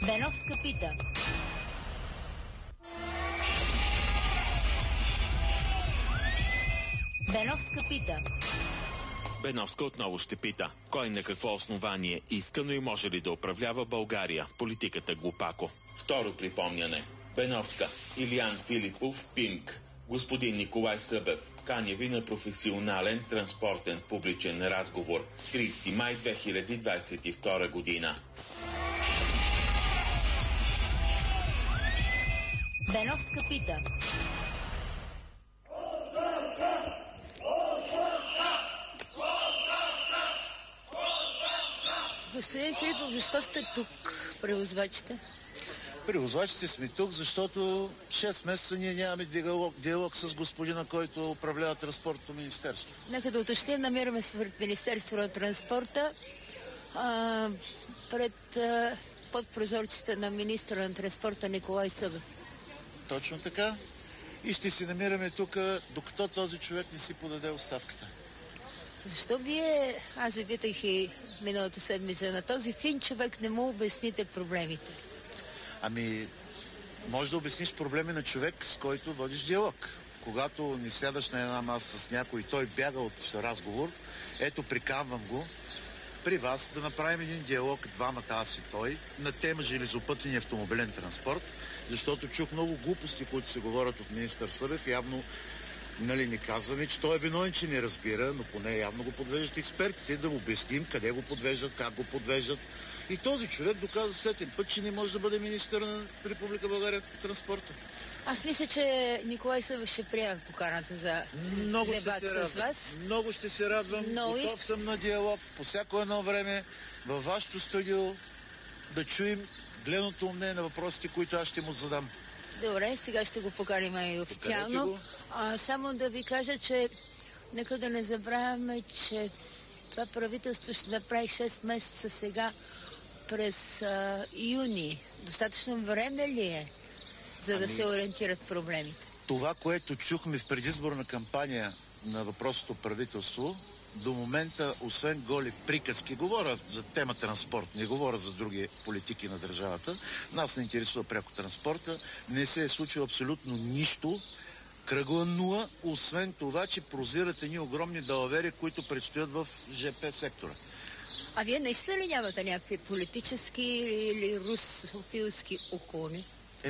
Беновска пита. Беновска пита. Беновска отново ще пита. Кой на какво основание иска, но и може ли да управлява България? Политиката глупако. Второ припомняне. Беновска. Илиян Филипов, ПИМК. Господин Николай Събев. Каня ви на професионален транспортен публичен разговор. 30 май 2022 година. Беновска пита. Господин Филипов, защо сте тук, превозвачите? Превозвачите сме тук, защото 6 месеца ние нямаме диалог с господина, който управлява транспортното министерство. Нека да уточним, намираме се пред Министерството на транспорта, под прозорците на министра на транспорта Николай Събев. Точно така. И ще си намираме тук, докато този човек не си подаде оставката. Защо вие, аз ви питах и миналата седмица, на този фин човек не му обясните проблемите? Ами, може да обясниш проблеми на човек, с който водиш диалог. Когато не сядаш на една маса с някой, той бяга от разговор, ето приканвам го при вас да направим един диалог, двамата аз и той, на тема железопътен и автомобилен транспорт, защото чух много глупости, които се говорят от министър Събев. Явно, не казваме, че той е виновен, че не разбира, но поне явно го подвеждат експертите, да му обясним къде го подвеждат, как го подвеждат. И този човек доказа сетен път, че не може да бъде министър на Република България по транспорта. Аз мисля, че Николай Събев ще приеме поканата за дебат с вас. Много ще се радвам. Готов съм на диалог по всяко едно време във вашето студио да чуем гледното мнение на въпросите, които аз ще му задам. Добре, сега ще го поканим и официално. Само да ви кажа, че нека да не забравяме, че това правителство ще направи 6 месеца сега през юни. Достатъчно време ли е, за да се ориентират проблемите? Това, което чухме в предизборна кампания на въпросното правителство, до момента, освен голи приказки, говоря за тема транспорт, не говоря за други политики на държавата, нас не интересува пряко транспорта, не се е случило абсолютно нищо, кръгла нула, освен това, че прозират едни огромни далавери, които предстоят в ЖП сектора. А вие наистина ли нямате някакви политически или русофилски уклони?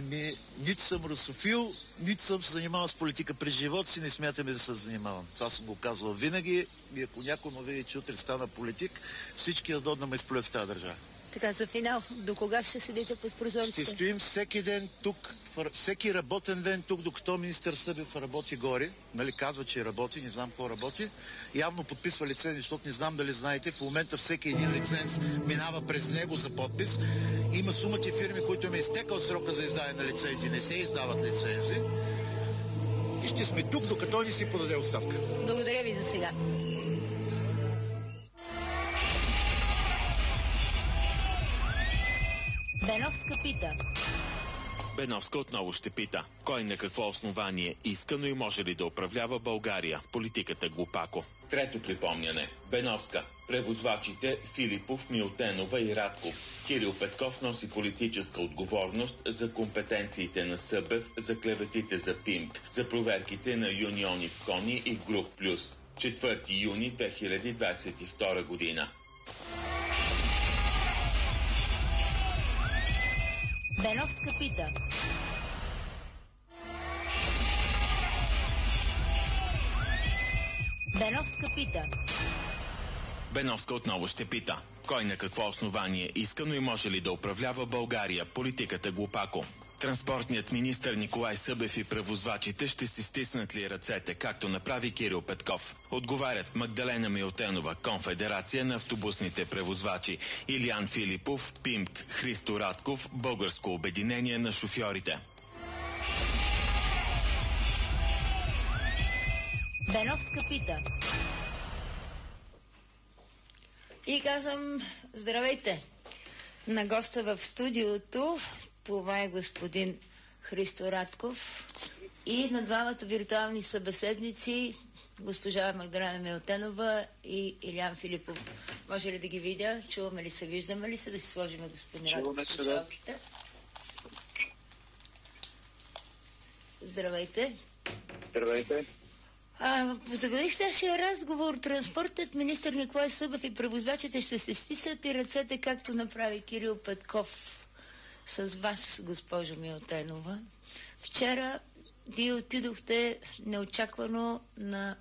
Нито съм русофил, нито съм се занимавал с политика през живота си, не смятаме да се занимавам. Това съм го казвал винаги и ако някой ме види, че утре стана политик, всички да ме изплюят в тази държава. Така, за финал, до кога ще седите под прозорците? Ще стоим всеки ден тук, всеки работен ден тук, докато министър Събев работи горе. Казва, че работи, не знам какво работи. Явно подписва лицензи, защото не знам дали знаете, в момента всеки един лиценз минава през него за подпис. Има сумати фирми, които им е изтекал срока за издаване на лицензи, не се издават лицензи. И ще сме тук, докато ни си подаде оставка. Благодаря ви за сега. Беновска пита. Беновска отново ще пита. Кой на какво основание иска, но и може ли да управлява България? Политиката глупако. Трето припомняне. Беновска. Превозвачите Филипов, Милтенова и Радков. Кирил Петков носи политическа отговорност за компетенциите на Събев, за клеветите за ПИМК, за проверките на Юниони в Кони и Груп Плюс. 4 юни 2022 година. Беновска пита. Беновска пита. Беновска отново ще пита. Кой на какво основание иска, но и може ли да управлява България? Политиката глупако. Транспортният министър Николай Събев и превозвачите ще си стиснат ли ръцете, както направи Кирил Петков? Отговарят Магдалена Милтенова, Конфедерация на автобусните превозвачи, Илиян Филипов, ПИМК, Христо Радков, Българско обединение на шофьорите. Беновска пита. И казвам, здравейте на госта в студиото. Това е господин Христо Радков и на двамата виртуални събеседници, госпожа Магдалена Милтенова и Илиян Филипов. Може ли да ги видя? Чуваме ли се? Виждаме ли се? Да си сложим господин Радков в слушалките. Здравейте. Здравейте. Заглавих нашия разговор. Транспортът, министър Николай Събев и превозвачите ще се стиснат и ръцете, както направи Кирил Петков с вас, госпожо Милтенова. Вчера вие отидохте неочаквано на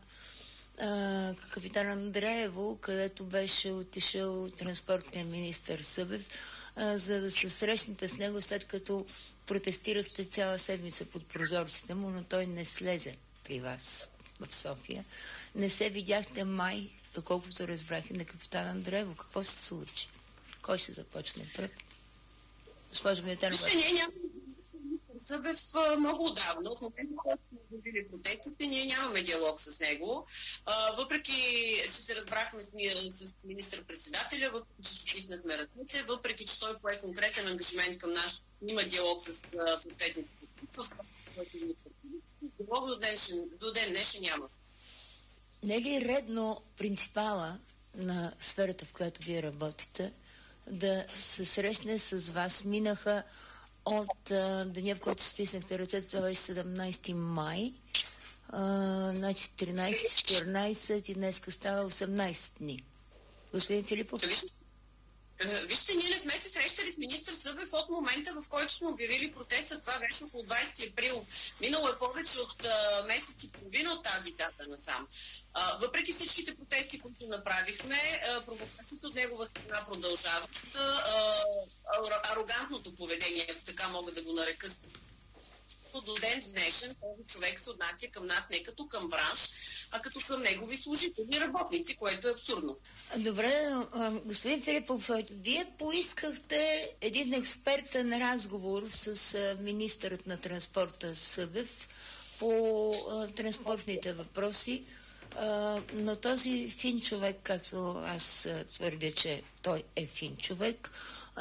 капитан Андреево, където беше отишъл транспортния министър Събев, за да се срещнете с него, след като протестирахте цяла седмица под прозорците му, но той не слезе при вас в София. Не се видяхте май, доколкото разбрах и на капитан Андреево. Какво се случи? Кой ще започне пръв? Госпожа Милтенова. Събев много отдавна. От момента, в който сме обявили протестите, ние нямаме диалог с него. Въпреки, че се разбрахме с министър-председателя, въпреки, че стиснахме ръцете, въпреки, че той пое конкретен ангажимент към нас, има диалог с съответните правителства, диалог до ден днешен няма. Не е ли редно принципала на сферата, в която вие работите, да се срещне с вас? Минаха от деня, в който стиснахте ръцете, това беше 17 май, значи 13-14 и днеска става 18 дни. Господин Филипов? Вижте, ние не сме се срещали с министър Събев от момента, в който сме обявили протеста. Това беше около 20 април. Минало е повече от месец и половина от тази дата насам. Въпреки всичките протести, които направихме, провокацията от негова страна продължава. Арогантното поведение, ако така мога да го нарека, до ден днешен този човек се отнася към нас не като към бранш, а като към негови служители и работници, което е абсурдно. Добре, господин Филипов, вие поискахте един експертен разговор с министърът на транспорта Събев по транспортните въпроси, но този фин човек, както аз твърдя, че той е фин човек,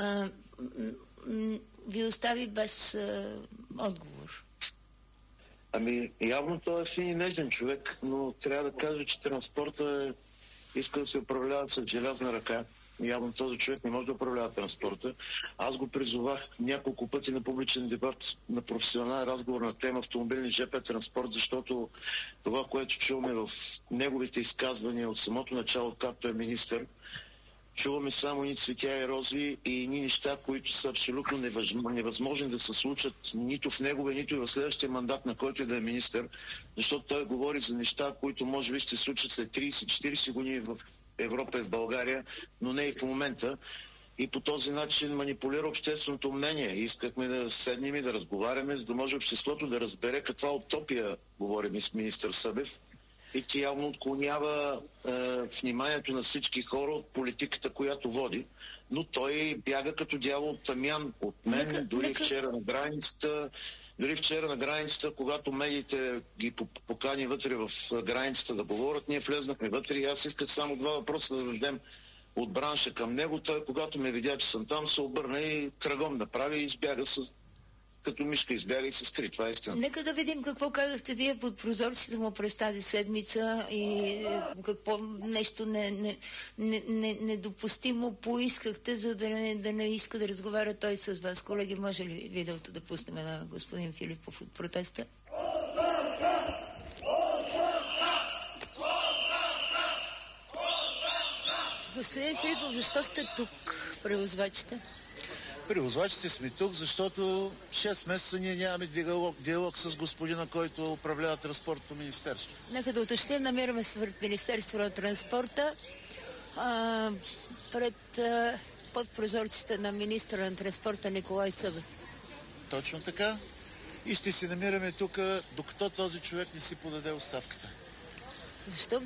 ви остави без отговор. Ами, явно той е фин и нежен човек, но трябва да кажа, че транспорта иска да се управлява с желязна ръка. Явно този човек не може да управлява транспорта. Аз го призовах няколко пъти на публичен дебат, на професионален разговор на тема автомобилни ЖП транспорт, защото това, което чуваме в неговите изказвания от самото начало, както е министър, чуваме само ни цветя и рози и ни неща, които са абсолютно невъзможни да се случат нито в неговия, нито и в следващия мандат, на който и да е министър, защото той говори за неща, които може би ще се случат след 30-40 години в Европа и в България, но не и в момента. И по този начин манипулира общественото мнение. Искахме да седнем и да разговаряме, за да може обществото да разбере каква утопия говорим с министър Събев. И че явно отклонява вниманието на всички хора от политиката, която води. Но той бяга като дявол от тамян от мен, дори вчера на границата, когато медиите ги покани вътре в границата да говорят, ние влезнахме вътре и аз исках само два въпроса да дадем от бранша към него. Той, когато ме видя, че съм там, се обърна и кръгом направи и избяга като мишка избяга и се скри. Това е истина. Нека да видим какво казахте вие под прозорците му през тази седмица и какво нещо недопустимо поискахте, за да не иска да разговаря той с вас. Колеги, може ли видеото да пуснем на господин Филипов от протеста? Господин Филипов, защо сте тук, превозвачите? Превозвачите сме тук, защото 6 месеца ние нямаме диалог с господина, който управлява транспортното министерство. Нека да уточним, намираме се пред Министерство на транспорта, под прозорците на министъра на транспорта Николай Събев. Точно така. И ще се намираме тук, докато този човек не си подаде оставката. Защо